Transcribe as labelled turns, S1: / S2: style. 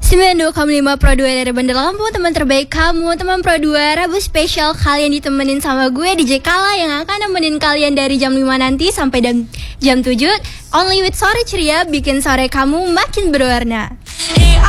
S1: 92,5 Pro 2 dari Bandar Lampung. Teman terbaik kamu, teman Pro 2. Rabu spesial kalian ditemenin sama gue DJ Kala yang akan nemenin kalian dari jam 5 nanti sampai jam 7. Only with sore ceria bikin sore kamu makin berwarna.